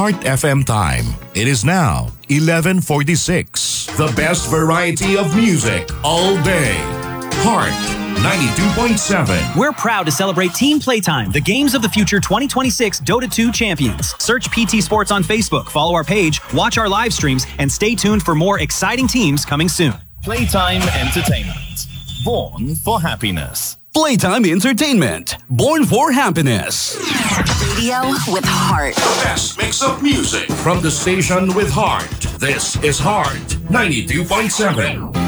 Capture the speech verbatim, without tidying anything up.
Heart F M time. It is now eleven forty-six. The best variety of music all day. Heart ninety-two point seven. We're proud to celebrate Team Playtime, the Games of the Future twenty twenty-six Dota two champions. Search P T Sports on Facebook, follow our page, watch our live streams, and stay tuned for more exciting teams coming soon. Playtime Entertainment. Born for happiness. Playtime Entertainment. Born for happiness. Radio with heart. The best mix of music from the station with heart. This is Heart ninety-two point seven.